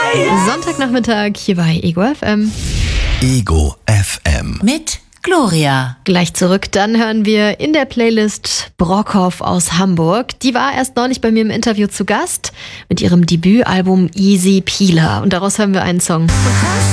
Sonntagnachmittag hier bei Ego FM. Ego FM. Mit Gloria. Gleich zurück, dann hören wir in der Playlist Brockhoff aus Hamburg. Die war erst neulich bei mir im Interview zu Gast mit ihrem Debütalbum Easy Peeler. Und daraus hören wir einen Song.